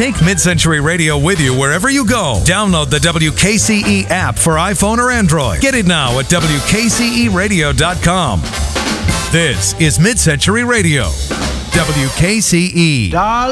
Take Mid-Century Radio with you wherever you go. Download the WKCE app for iPhone or Android. Get it now at WKCEradio.com. This is Mid-Century Radio. WKCE. Darling.